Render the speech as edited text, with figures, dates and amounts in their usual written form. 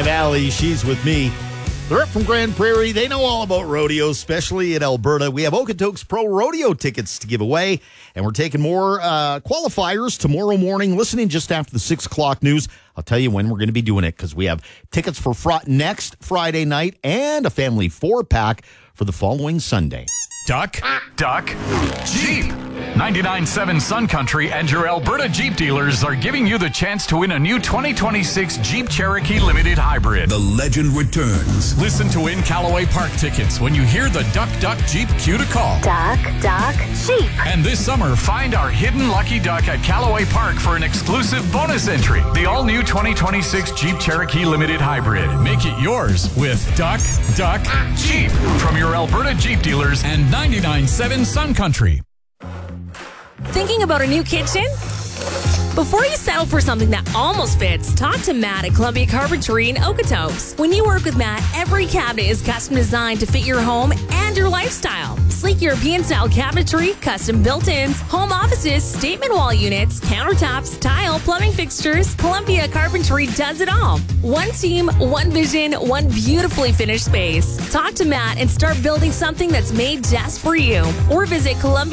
I'm Allie. She's with me. They're up from Grand Prairie. They know all about rodeos, especially in Alberta. We have Okotoks Pro Rodeo tickets to give away, and we're taking more qualifiers tomorrow morning, listening just after the 6 o'clock news. I'll tell you when we're going to be doing it, because we have tickets for next Friday night and a family 4-pack for the following Sunday. Duck, Jeep. 99.7 Sun Country and your Alberta Jeep dealers are giving you the chance to win a new 2026 Jeep Cherokee Limited Hybrid. The legend returns. Listen to win Callaway Park tickets when you hear the Duck Jeep cue to call. Duck, Jeep. And this summer, find our hidden lucky duck at Callaway Park for an exclusive bonus entry. The all-new 2026 Jeep Cherokee Limited Hybrid. Make it yours with Duck, Jeep. From your Alberta Jeep dealers and 99.7 Sun Country. Thinking about a new kitchen? Before you settle for something that almost fits, talk to Matt at Columbia Carpentry in Okotoks. When you work with Matt, every cabinet is custom designed to fit your home and your lifestyle. Sleek European-style cabinetry, custom built-ins, home offices, statement wall units, countertops, tile, plumbing fixtures, Columbia Carpentry does it all. One team, one vision, one beautifully finished space. Talk to Matt and start building something that's made just for you. Or visit Columbia